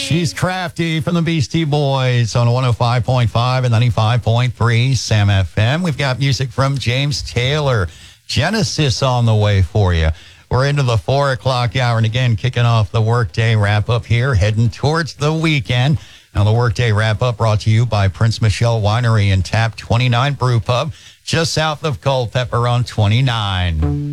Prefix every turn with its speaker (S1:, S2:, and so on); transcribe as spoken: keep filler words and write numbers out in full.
S1: She's crafty from the Beastie Boys on one oh five point five and ninety-five point three Sam F M. We've got music from James Taylor, Genesis on the way for you. We're into the four o'clock hour, and again, kicking off the workday wrap-up here, heading towards the weekend. Now, the workday wrap-up brought to you by Prince Michelle Winery and Tap twenty-nine Brew Pub, just south of Culpeper on twenty-nine.